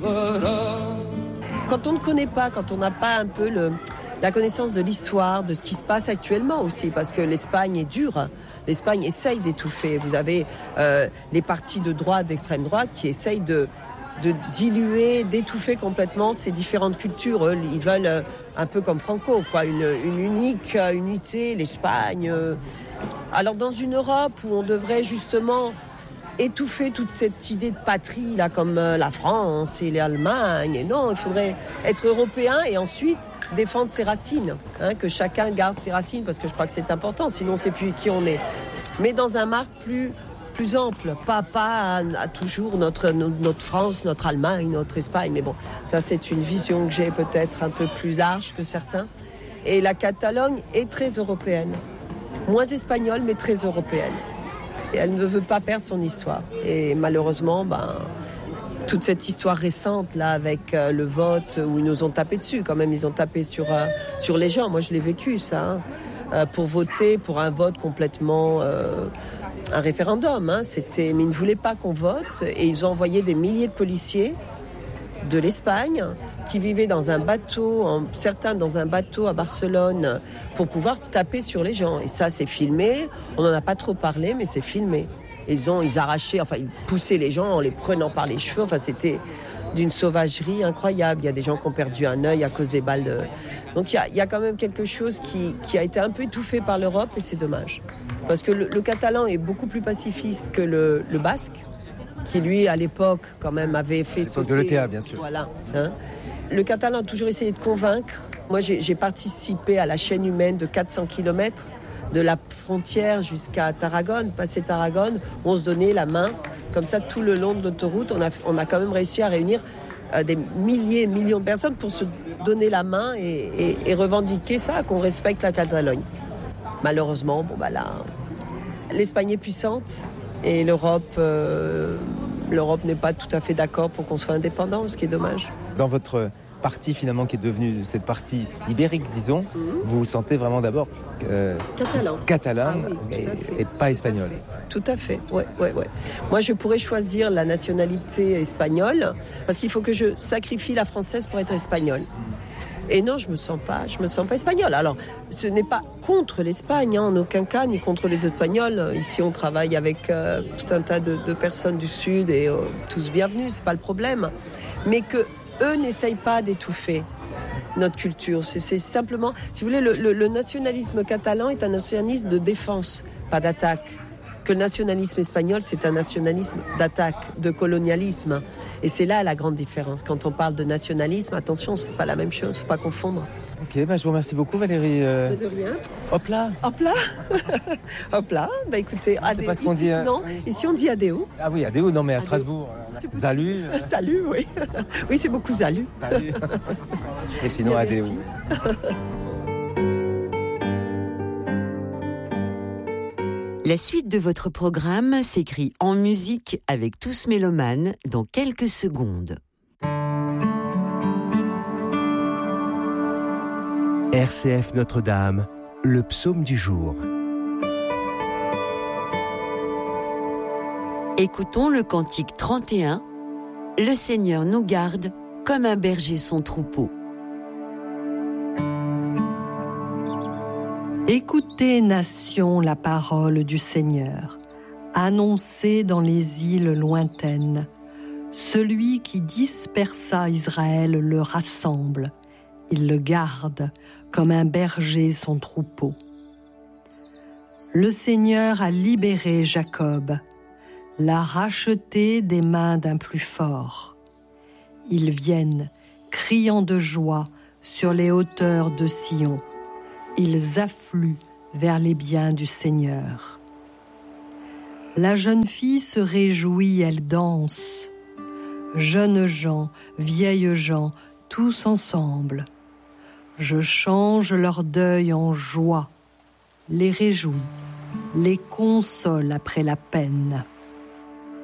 Quand on ne connaît pas, quand on n'a pas un peu la connaissance de l'histoire, de ce qui se passe actuellement aussi, parce que l'Espagne est dure. L'Espagne essaye d'étouffer. Vous avez les partis de droite, d'extrême droite, qui essayent de diluer, d'étouffer complètement ces différentes cultures. Ils veulent, un peu comme Franco, quoi, une unique unité, l'Espagne. Alors dans une Europe où on devrait justement étouffer toute cette idée de patrie, là, comme la France et l'Allemagne. Et non, il faudrait être européen et ensuite défendre ses racines, que chacun garde ses racines, parce que je crois que c'est important, sinon on ne sait plus qui on est. Mais dans un marque plus ample, pas à toujours notre France, notre Allemagne, notre Espagne. Mais bon, ça c'est une vision que j'ai peut-être un peu plus large que certains. Et la Catalogne est très européenne. Moins espagnole, mais très européenne. Et elle ne veut pas perdre son histoire. Et malheureusement, toute cette histoire récente là avec le vote où ils nous ont tapé dessus, quand même, ils ont tapé sur les gens. Moi, je l'ai vécu ça, pour voter pour un vote complètement, un référendum. Mais ils ne voulaient pas qu'on vote et ils ont envoyé des milliers de policiers de l'Espagne qui vivaient dans un bateau, certains dans un bateau à Barcelone, pour pouvoir taper sur les gens. Et ça, c'est filmé. On n'en a pas trop parlé, mais c'est filmé. Ils arrachaient, ils poussaient les gens en les prenant par les cheveux. C'était d'une sauvagerie incroyable. Il y a des gens qui ont perdu un œil à cause des balles. Donc il y a quand même quelque chose qui a été un peu étouffé par l'Europe et c'est dommage. Parce que le catalan est beaucoup plus pacifiste que le basque, qui lui, à l'époque, quand même, avait fait sauter... de l'ETA, bien sûr. Voilà. Le catalan a toujours essayé de convaincre. Moi, j'ai participé à la chaîne humaine de 400 km, de la frontière jusqu'à Tarragone, passer Tarragone, où on se donnait la main. Comme ça, tout le long de l'autoroute, on a quand même réussi à réunir des millions de personnes pour se donner la main et revendiquer ça, qu'on respecte la Catalogne. Malheureusement, là, l'Espagne est puissante et l'Europe n'est pas tout à fait d'accord pour qu'on soit indépendant, ce qui est dommage. Dans votre partie finalement qui est devenue cette partie ibérique, disons, vous vous sentez vraiment d'abord catalane et pas espagnole. Tout à fait, ouais. Moi, je pourrais choisir la nationalité espagnole parce qu'il faut que je sacrifie la française pour être espagnole. Et non, je me sens pas espagnole. Alors, ce n'est pas contre l'Espagne, en aucun cas, ni contre les Espagnols. Ici, on travaille avec tout un tas de personnes du Sud et tous bienvenus, c'est pas le problème. Mais que eux n'essayent pas d'étouffer notre culture. C'est simplement, si vous voulez, le nationalisme catalan est un nationalisme de défense, pas d'attaque. Que le nationalisme espagnol, c'est un nationalisme d'attaque, de colonialisme. Et c'est là la grande différence. Quand on parle de nationalisme, attention, c'est pas la même chose, faut pas confondre. Ok, je vous remercie beaucoup Valérie. De rien. Hop là. Hop là. Écoutez, c'est pas ce qu'on dit. Non, ici on dit adéo. Ah oui, adéo, non mais à Strasbourg. Salut. Salut, oui. Oui, c'est beaucoup salut. Salut. Et sinon adéo. La suite de votre programme s'écrit en musique avec Tous Mélomanes dans quelques secondes. RCF Notre-Dame, le psaume du jour. Écoutons le cantique 31. Le Seigneur nous garde comme un berger son troupeau. Écoutez, nations, la parole du Seigneur, annoncée dans les îles lointaines. Celui qui dispersa Israël le rassemble, il le garde comme un berger son troupeau. Le Seigneur a libéré Jacob, l'a racheté des mains d'un plus fort. Ils viennent, criant de joie, sur les hauteurs de Sion. Ils affluent vers les biens du Seigneur. La jeune fille se réjouit, elle danse. Jeunes gens, vieilles gens, tous ensemble. Je change leur deuil en joie, les réjouis, les console après la peine.